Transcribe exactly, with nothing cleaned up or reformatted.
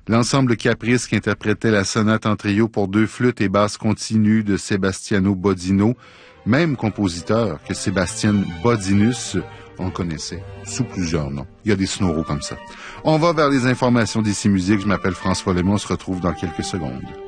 L'ensemble Caprice qui interprétait la sonate en trio pour deux flûtes et basses continues de Sebastiano Bodino, même compositeur que Sébastien Bodinus, on connaissait sous plusieurs noms. Il y a des snoros comme ça. On va vers les informations d'Ici Musique. Je m'appelle François Lemay. On se retrouve dans quelques secondes.